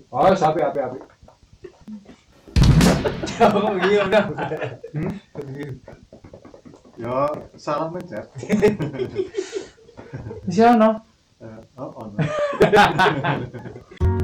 Oh, sapi. Oh iya udah. Yo, salah mencet. Di sana. Oh, no.